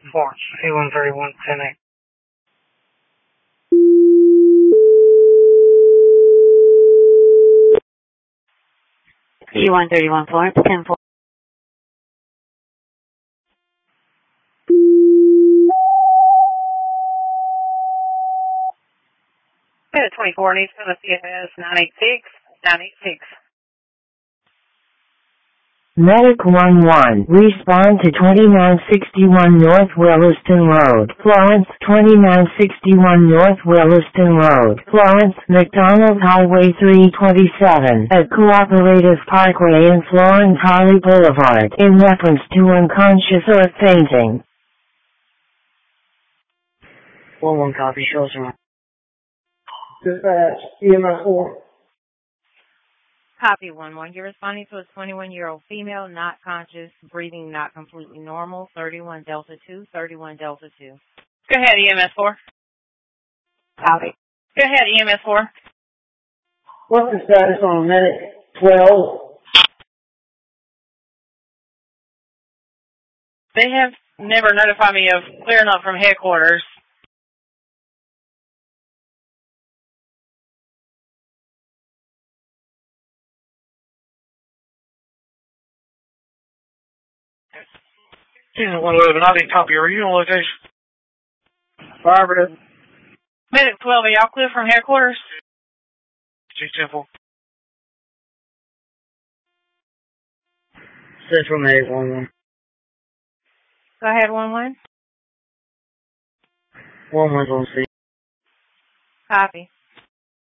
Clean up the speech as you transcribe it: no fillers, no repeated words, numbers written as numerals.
Florence, A131, 10-8. E131 Florence, 10-4. At 24 East Tennessee CFS 986. Medic 11, respond to 2961 North Williston Road, Florence, 2961 North Williston Road, Florence, McDonald Highway 327, at Cooperative Parkway and Florence Holly Boulevard, in reference to unconscious or fainting. 1-1 copy, show us around. Dispatch, EMS 4. Copy 1-1. You're responding to a 21-year-old female, not conscious, breathing not completely normal, 31 Delta 2, 31 Delta 2. Go ahead, EMS 4. Copy. Go ahead, EMS 4. What's the status on Medic 12? They have never notified me of clearing up from headquarters. Yeah, 111, I didn't copy your unit location. Barbara. Medic 12, are y'all clear from headquarters? G10-4. Central Medic 11. Go ahead, 1-1. 11's on C. Copy.